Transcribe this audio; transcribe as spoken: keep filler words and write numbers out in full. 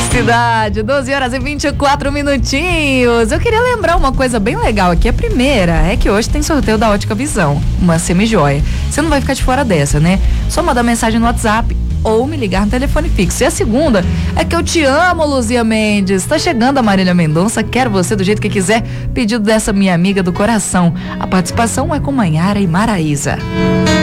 Felicidade, doze horas e vinte e quatro minutinhos. Eu queria lembrar uma coisa bem legal aqui. A primeira é que hoje tem sorteio da Ótica Visão, uma semijoia. Você não vai ficar de fora dessa, né? Só mandar mensagem no WhatsApp ou me ligar no telefone fixo. E a segunda é que eu te amo, Luzia Mendes. Tá chegando a Marília Mendonça, quero você do jeito que quiser. Pedido dessa minha amiga do coração. A participação é com Manhara e Maraísa.